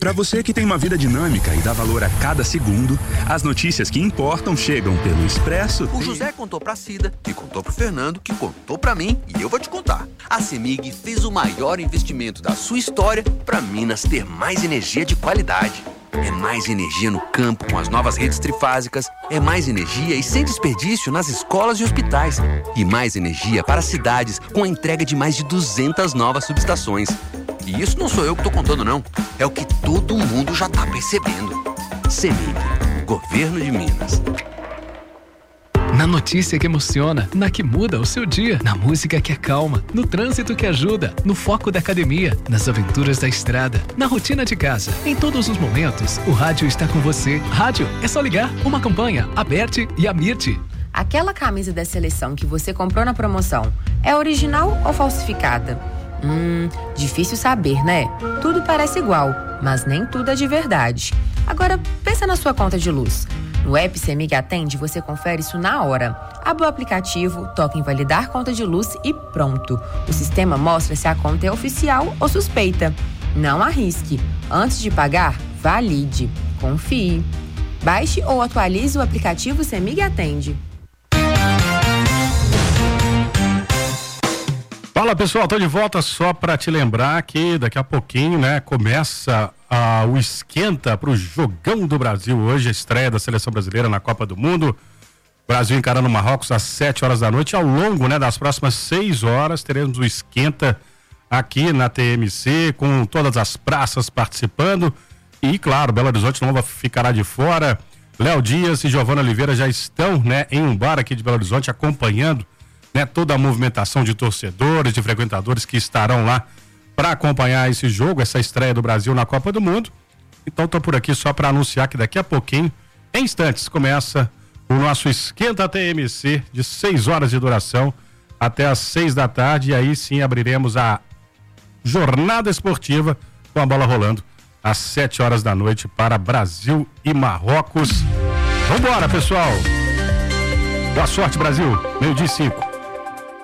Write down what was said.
Para você que tem uma vida dinâmica e dá valor a cada segundo, as notícias que importam chegam pelo Expresso. O José contou pra Cida, que contou pro Fernando, que contou pra mim, e eu vou te contar. A CEMIG fez o maior investimento da sua história pra Minas ter mais energia de qualidade. É mais energia no campo com as novas redes trifásicas, é mais energia e sem desperdício nas escolas e hospitais, e mais energia para cidades com a entrega de mais de 200 novas subestações. E isso não sou eu que tô contando, não. É o que todo mundo já tá percebendo. CEMIG, Governo de Minas. Na notícia que emociona, na que muda o seu dia, na música que acalma, no trânsito que ajuda, no foco da academia, nas aventuras da estrada, na rotina de casa. Em todos os momentos, o rádio está com você. Rádio é só ligar. Uma campanha, Aberte e Amirte. Aquela camisa da seleção que você comprou na promoção, é original ou falsificada? Difícil saber, né? Tudo parece igual, mas nem tudo é de verdade. Agora, pensa na sua conta de luz. No app CEMIG Atende, você confere isso na hora. Abre o aplicativo, toca em validar conta de luz e pronto. O sistema mostra se a conta é oficial ou suspeita. Não arrisque. Antes de pagar, valide. Confie. Baixe ou atualize o aplicativo CEMIG Atende. Fala pessoal, tô de volta só para te lembrar que daqui a pouquinho, né, começa o esquenta pro Jogão do Brasil hoje, a estreia da Seleção Brasileira na Copa do Mundo. Brasil encarando o Marrocos às 7 horas da noite. Ao longo, né, das próximas 6 horas teremos o esquenta aqui na TMC, com todas as praças participando. E claro, Belo Horizonte não ficará de fora. Léo Dias e Giovana Oliveira já estão, né, em um bar aqui de Belo Horizonte acompanhando, né, toda a movimentação de torcedores, de frequentadores que estarão lá para acompanhar esse jogo, essa estreia do Brasil na Copa do Mundo. Então tô por aqui só para anunciar que daqui a pouquinho, em instantes, começa o nosso esquenta TMC de 6 horas de duração até às 6 da tarde, e aí sim abriremos a jornada esportiva com a bola rolando às 7 horas da noite para Brasil e Marrocos. Vambora, pessoal! Boa sorte, Brasil! 12:05.